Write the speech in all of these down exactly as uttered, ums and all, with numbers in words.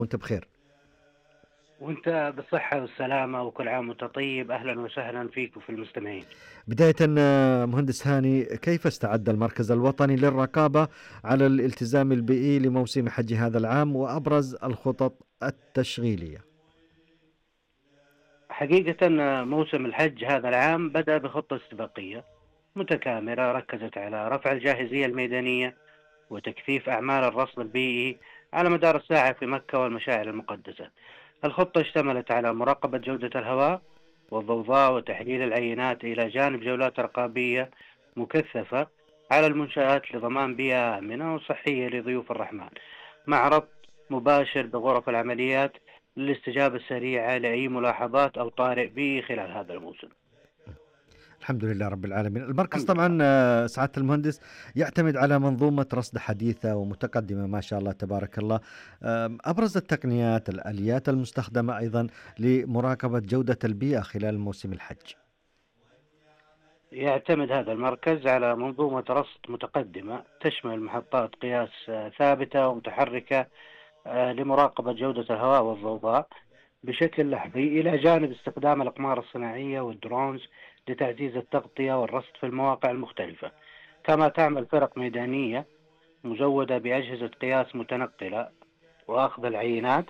وأنت بخير. وانت بالصحة والسلامة وكل عام وانت طيب. اهلا وسهلا فيك وفي المستمعين. بداية آه، مهندس هاني، كيف استعد المركز الوطني للرقابة على الالتزام البيئي لموسم حج هذا العام وأبرز الخطط التشغيلية؟ حقيقة موسم الحج هذا العام بدأ بخطة استباقية متكاملة ركزت على رفع الجاهزية الميدانية وتكثيف أعمال الرصد البيئي على مدار الساعة في مكة والمشاعر المقدسة. الخطة اشتملت على مراقبة جودة الهواء والضوضاء وتحليل العينات إلى جانب جولات رقابية مكثفة على المنشآت لضمان بيئة آمنة وصحية لضيوف الرحمن، مع ربط مباشر بغرف العمليات للاستجابة السريعة لأي ملاحظات أو طارئ بيئي خلال هذا الموسم. الحمد لله رب العالمين. المركز الحمد لله. طبعا آه، سعادة المهندس يعتمد على منظومة رصد حديثة ومتقدمة ما شاء الله تبارك الله. آم، أبرز التقنيات الآليات المستخدمة أيضا لمراقبة جودة البيئة خلال موسم الحج. يعتمد هذا المركز على منظومة رصد متقدمة تشمل محطات قياس آه، ثابتة ومتحركة آه، لمراقبة جودة الهواء والضوضاء بشكل لحظي، إلى جانب استخدام الأقمار الصناعية والدرونز لتعزيز التغطية والرصد في المواقع المختلفة. كما تعمل فرق ميدانية مزودة بأجهزة قياس متنقلة وأخذ العينات.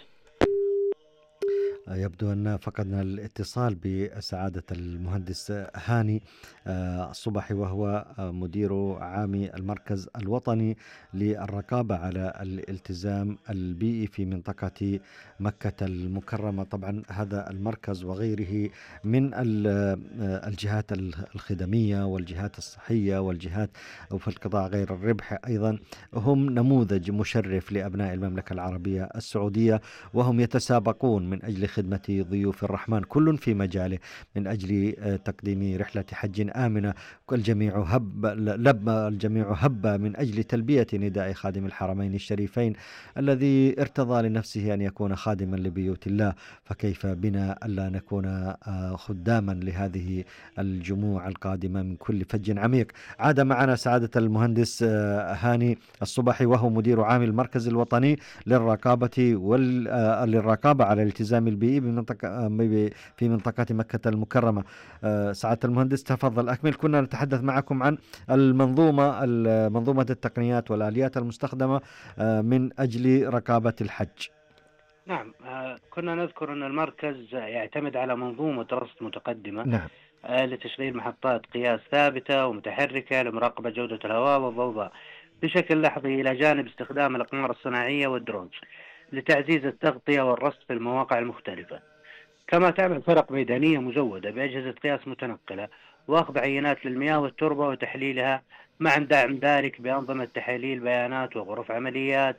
يبدو أن فقدنا الاتصال بسعادة المهندس هاني آه، الصبحي، وهو آه، مدير عام المركز الوطني للرقابة على الالتزام البيئي في منطقة مكة المكرمة. طبعا هذا المركز وغيره من ال- آه، الجهات الخدمية والجهات الصحية والجهات أو في القطاع غير الربحي أيضا هم نموذج مشرف لأبناء المملكة العربية السعودية، وهم يتسابقون من أجل خدمة ضيوف الرحمن كل في مجاله من أجل آه، تقديم رحلة حج آمنة. الجميع هب لب الجميع هب من أجل تلبية نداء خادم الحرمين الشريفين الذي ارتضى لنفسه أن يكون خادما لبيوت الله، فكيف بنا ألا نكون آه، خداما لهذه الجموع القادمة من كل فج عميق. عاد معنا سعادة المهندس آه، هاني الصبحي، وهو مدير عام المركز الوطني للرقابة وال آه، للرقابة على الالتزام البيئي بمنطقة آه، ب- في منطقة مكة المكرمة. آه، سعادة المهندس تفضل أكمل. كنا نتحدث معكم عن المنظومة ال- منظومة التقنيات والآليات المستخدمة آه، من أجل رقابة الحج. نعم، آه، كنا نذكر أن المركز يعتمد على منظومة رصد متقدمة نعم. آه، لتشغيل محطات قياس ثابتة ومتحركة لمراقبة جودة الهواء والضوضاء بشكل لحظي، إلى جانب استخدام الأقمار الصناعية والدرونز لتعزيز التغطية والرصد في المواقع المختلفة. كما تعمل فرق ميدانية مزودة بأجهزة قياس متنقلة وأخذ عينات للمياه والتربة وتحليلها، مع دعم ذلك بأنظمة تحاليل بيانات وغرف عمليات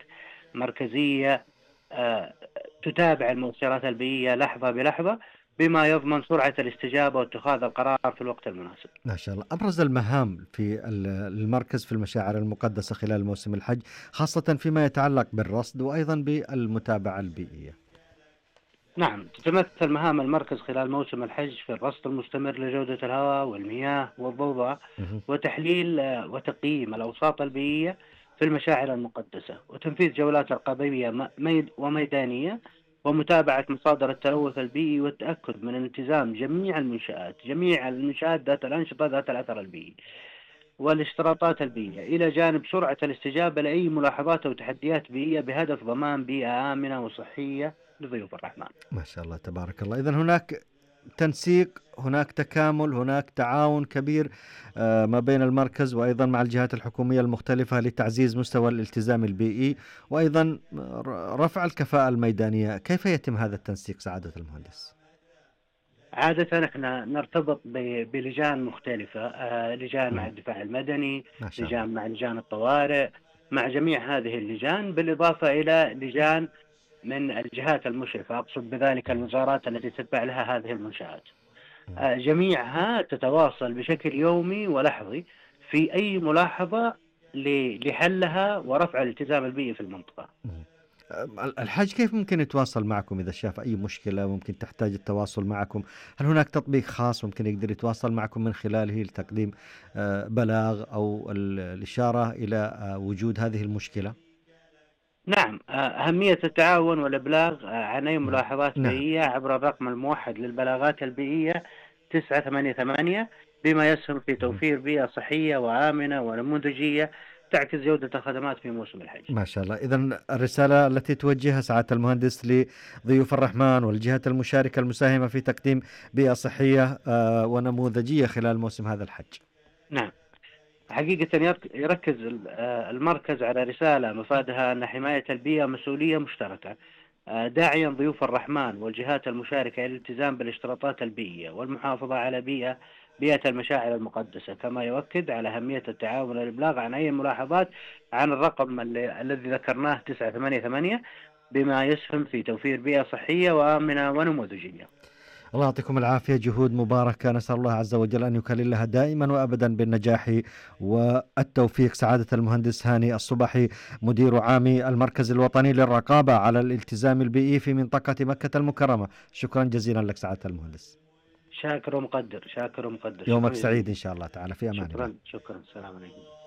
مركزية آه، تتابع المؤشرات البيئية لحظة بلحظة، بما يضمن سرعة الاستجابة واتخاذ القرار في الوقت المناسب. ما شاء الله. أبرز المهام في ال- المركز في المشاعر المقدسة خلال موسم الحج، خاصة فيما يتعلق بالرصد وأيضا بالمتابعة البيئية. نعم، تتمثل مهام المركز خلال موسم الحج في الرصد المستمر لجودة الهواء والمياه والضوضاء مهم. وتحليل آه، وتقييم الأوساط البيئية في المشاعر المقدسة، وتنفيذ جولات رقابية م- ميد- وميدانية، ومتابعة مصادر التلوث البيئي والتأكد من التزام جميع المنشآت جميع المنشآت ذات الأنشطة ذات الأثر البيئي والاشتراطات البيئية، إلى جانب سرعة الاستجابة لأي ملاحظات أو تحديات بيئية بهدف ضمان بيئة آمنة وصحية لضيوف الرحمن. ما شاء الله تبارك الله. إذا هناك تنسيق، هناك تكامل، هناك تعاون كبير آه، ما بين المركز وأيضا مع الجهات الحكومية المختلفة لتعزيز مستوى الالتزام البيئي وأيضا ر- رفع الكفاءة الميدانية. كيف يتم هذا التنسيق سعادة المهندس؟ عادة احنا نرتبط ب- بلجان مختلفة، آه، لجان مع مم. الدفاع المدني، ما شاء الله. لجان مع لجان الطوارئ، مع جميع هذه اللجان، بالإضافة إلى لجان من الجهات المشرفة، أقصد بذلك مم. الوزارات التي تتبع لها هذه المنشآت. مم. آه، جميعها تتواصل بشكل يومي ولحظي في أي ملاحظة ل- لحلها ورفع الالتزام البيئي في المنطقة. مم. ال- الحاج كيف ممكن يتواصل معكم إذا شاف أي مشكلة ممكن تحتاج التواصل معكم؟ هل هناك تطبيق خاص ممكن يقدر يتواصل معكم من خلاله لتقديم آه، بلاغ أو ال- الإشارة إلى آه، وجود هذه المشكلة؟ نعم، آه، أهمية التعاون والإبلاغ آه، عن أي مم. ملاحظات نعم. بيئية عبر الرقم الموحد للبلاغات البيئية تسعة ثمانية ثمانية، بما يسهم في مم. توفير بيئة صحية وآمنة ونموذجية تعكس جودة الخدمات في موسم الحج. ما شاء الله. إذا الرسالة التي توجهها سعادة المهندس لضيوف الرحمن والجهات المشاركة المساهمة في تقديم بيئة صحية آه، ونموذجية خلال موسم هذا الحج. نعم، حقيقة يرك- يركز ال- آه، المركز على رسالة مفادها أن حماية البيئة مسؤولية مشتركة، آه، داعيا ضيوف الرحمن والجهات المشاركة إلى الالتزام بالاشتراطات البيئية والمحافظة على بيئة بيئة المشاعر المقدسة، كما يؤكد على أهمية التعاون والإبلاغ عن أي ملاحظات عن الرقم اللي- الذي ذكرناه تسعة ثمانية ثمانية، بما يسهم في توفير بيئة صحية وآمنة ونموذجية. الله يعطيكم العافية، جهود مباركة، نسأل الله عز وجل أن يكللها دائما وأبدا بالنجاح والتوفيق. سعادة المهندس هاني الصبحي، مدير عام المركز الوطني للرقابة على الالتزام البيئي في منطقة مكة المكرمة، شكرا جزيلا لك سعادة المهندس. شاكر ومقدر، شاكر ومقدر، يومك شكرا سعيد جزيلا. إن شاء الله تعالى، في أمان الله. شكرا شكرا، السلام عليكم.